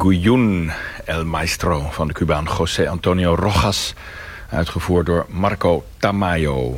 Guyun, El Maestro van de Cubaan José Antonio Rojas, uitgevoerd door Marco Tamayo.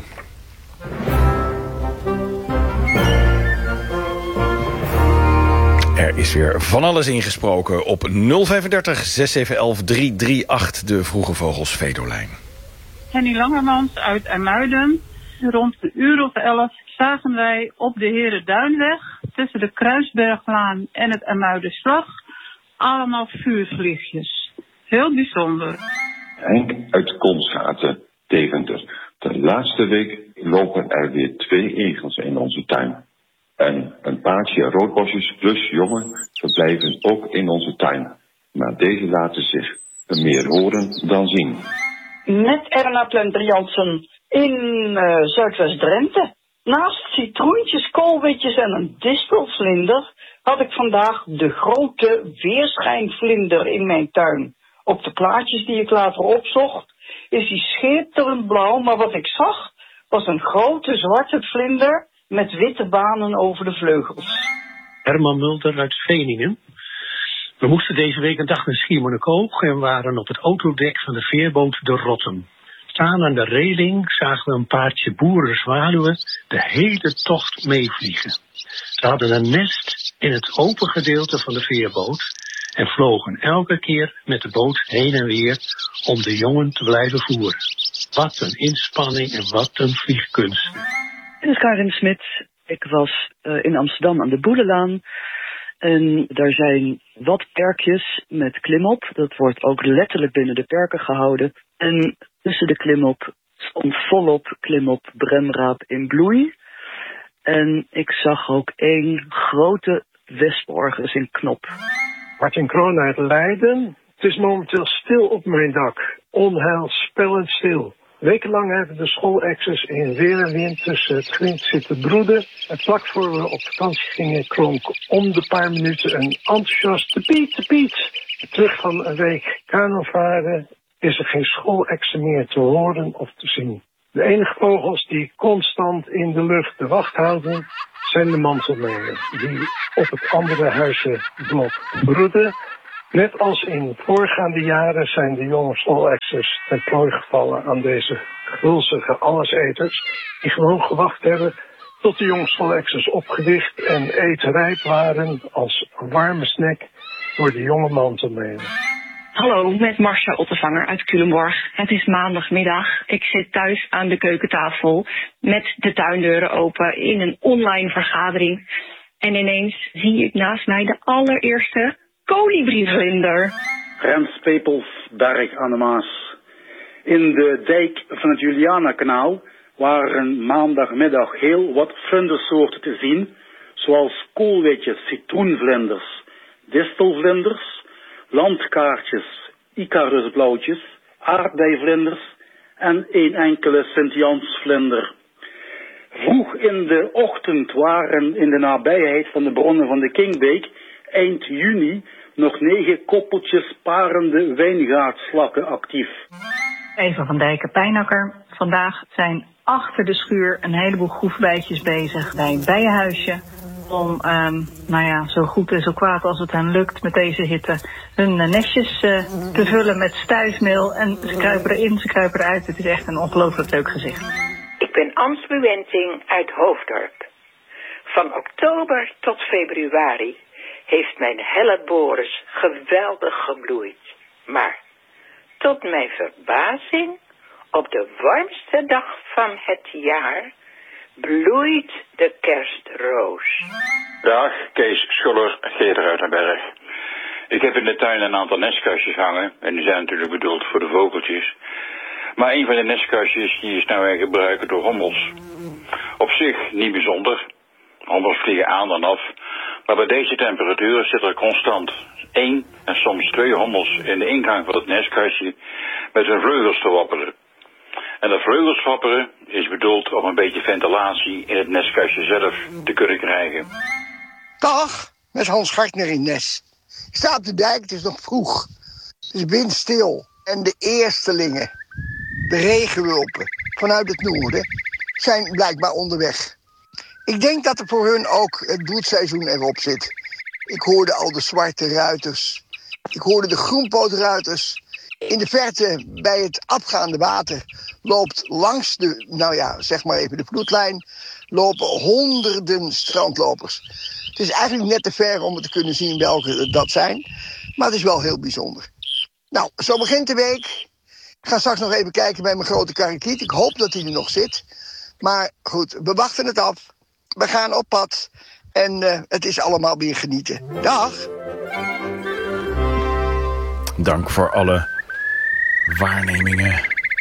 Er is weer van alles ingesproken op 035 6711 338, de Vroege Vogels Vedolijn. Henny Langermans uit IJmuiden. Rond de uur of 11 zagen wij op de Herenduinweg tussen de Kruisberglaan en het IJmuidenslag allemaal vuurvliegjes. Heel bijzonder. Henk uit Kolsgaten, Deventer. De laatste week lopen er weer 2 egels in onze tuin. En een paardje roodbosjes plus jongen verblijven ook in onze tuin. Maar deze laten zich meer horen dan zien. Met Erna Plenter-Jansen in Zuidwest-Drenthe. Naast citroentjes, koolwitjes en een distelvlinder had ik vandaag de grote weerschijnvlinder in mijn tuin. Op de plaatjes die ik later opzocht is die schitterend blauw, maar wat ik zag was een grote zwarte vlinder met witte banen over de vleugels. Herman Mulder uit Veningen. We moesten deze week een dag naar Schiermonnikoog en waren op het autodek van de veerboot de Rotten. Staan aan de reling zagen we een paardje boerenzwaluwen de hele tocht meevliegen. Ze hadden een nest in het open gedeelte van de veerboot en vlogen elke keer met de boot heen en weer om de jongen te blijven voeren. Wat een inspanning en wat een vliegkunst. Dit is Karin Smit. Ik was in Amsterdam aan de Boelenlaan. En daar zijn wat perkjes met klimop. Dat wordt ook letterlijk binnen de perken gehouden. En tussen de klimop stond volop klimop bremraap in bloei. En ik zag ook 1 grote wespenorgus in knop. Martin Kroon uit Leiden. Het is momenteel stil op mijn dak. Onheilspellend stil. Wekenlang hebben de schoolexers in weer en wind tussen het grind zitten broeden. En vlak voor we op vakantie gingen klonk om de paar minuten een enthousiaste piet. Terug van een week kanovaren is er geen schoolexer meer te horen of te zien. De enige vogels die constant in de lucht de wacht houden zijn de mantelmeeuwen die op het andere huizenblok broeden. Net als in voorgaande jaren zijn de jonge schoolexers ten prooi gevallen aan deze gulzige alleseters, die gewoon gewacht hebben tot de jonge schoolexers opgedicht en eetrijp waren als warme snack voor de jonge mantelmeeuwen. Hallo, met Marcia Ottevanger uit Culemborg. Het is maandagmiddag. Ik zit thuis aan de keukentafel met de tuindeuren open in een online vergadering. En ineens zie ik naast mij de allereerste kolibrievlinder. Rens Pepels, Berg aan de Maas. In de dijk van het Julianakanaal waren maandagmiddag heel wat vlindersoorten te zien, zoals koolwitjes, citroenvlinders, distelvlinders, landkaartjes, icarusblauwtjes, aardbeivlinders en 1 enkele Sint-Jansvlinder. Vroeg in de ochtend waren in de nabijheid van de bronnen van de Kingbeek eind juni nog 9 koppeltjes parende wijngaardslakken actief. Eva van Dijken, Pijnakker. Vandaag zijn achter de schuur een heleboel groefbijtjes bezig bij een bijenhuisje. Om, zo goed en zo kwaad als het hen lukt met deze hitte, hun nestjes te vullen met stuifmeel. En ze kruipen erin, ze kruipen eruit. Het is echt een ongelooflijk leuk gezicht. Ik ben Ansbe Wenting uit Hoofddorp. Van oktober tot februari heeft mijn helleboris geweldig gebloeid. Maar tot mijn verbazing, op de warmste dag van het jaar bloeit de kerstroos. Dag, Kees Schuller, Geerder uit den Berg. Ik heb in de tuin een aantal nestkastjes hangen. En die zijn natuurlijk bedoeld voor de vogeltjes. Maar een van de nestkastjes die is nou weer gebruikt door hommels. Op zich niet bijzonder. Hommels vliegen aan en af. Maar bij deze temperaturen zit er constant 1 en soms 2 hommels in de ingang van het nestkastje met hun vleugels te wapperen. En dat vleugels wapperen is bedoeld om een beetje ventilatie in het nestkastje zelf te kunnen krijgen. Dag, met Hans Gartner in Nes. Ik sta op de dijk, het is nog vroeg. Het is windstil. En de eerstelingen, de regenwulpen vanuit het noorden, zijn blijkbaar onderweg. Ik denk dat er voor hun ook het broedseizoen erop zit. Ik hoorde al de zwarte ruiters Ik hoorde de groenpootruiters. In de verte, bij het afgaande water, loopt langs de, zeg maar even de vloedlijn, lopen honderden strandlopers. Het is eigenlijk net te ver om te kunnen zien welke dat zijn. Maar het is wel heel bijzonder. Nou, zo begint de week. Ik ga straks nog even kijken bij mijn grote karakiet. Ik hoop dat hij er nog zit. Maar goed, we wachten het af. We gaan op pad. En het is allemaal weer genieten. Dag! Dank voor alle waarnemingen.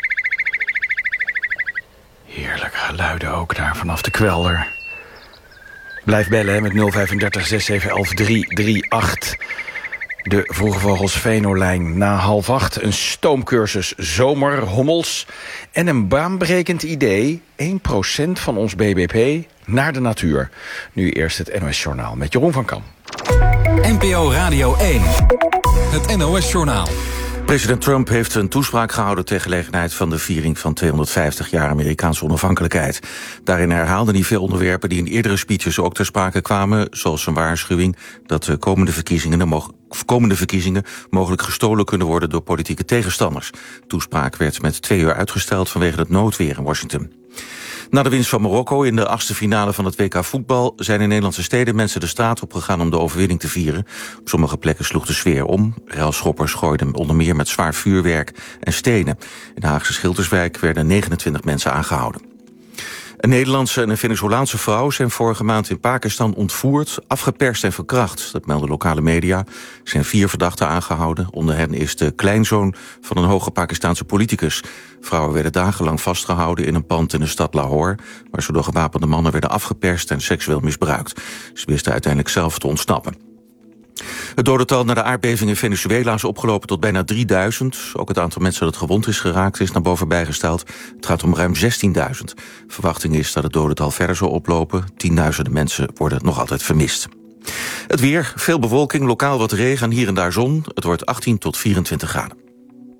Heerlijke geluiden ook daar vanaf de kwelder. Blijf bellen met 035 6711 338. De Vroege Vogels Venolijn na 7:30. Een stoomcursus zomerhommels. En een baanbrekend idee. 1% van ons BBP naar de natuur. Nu eerst het NOS Journaal met Jeroen van Kam. NPO Radio 1. Het NOS Journaal. President Trump heeft een toespraak gehouden ter gelegenheid van de viering van 250 jaar Amerikaanse onafhankelijkheid. Daarin herhaalde hij veel onderwerpen die in eerdere speeches ook ter sprake kwamen, zoals een waarschuwing dat de komende verkiezingen mogelijk gestolen kunnen worden door politieke tegenstanders. De toespraak werd met 2 uur uitgesteld vanwege het noodweer in Washington. Na de winst van Marokko in de 8e finale van het WK voetbal zijn in Nederlandse steden mensen de straat op gegaan om de overwinning te vieren. Op sommige plekken sloeg de sfeer om. Relschoppers gooiden onder meer met zwaar vuurwerk en stenen. In de Haagse Schilderswijk werden 29 mensen aangehouden. Een Nederlandse en een Venezolaanse vrouw zijn vorige maand in Pakistan ontvoerd, afgeperst en verkracht. Dat melden lokale media. Er zijn 4 verdachten aangehouden. Onder hen is de kleinzoon van een hoge Pakistaanse politicus. Vrouwen werden dagenlang vastgehouden in een pand in de stad Lahore, waar ze door gewapende mannen werden afgeperst en seksueel misbruikt. Ze wisten uiteindelijk zelf te ontsnappen. Het dodental na de aardbeving in Venezuela is opgelopen tot bijna 3000. Ook het aantal mensen dat gewond is geraakt is naar boven bijgesteld. Het gaat om ruim 16.000. Verwachting is dat het dodental verder zal oplopen. 10.000 mensen worden nog altijd vermist. Het weer, veel bewolking, lokaal wat regen en hier en daar zon. Het wordt 18 tot 24 graden.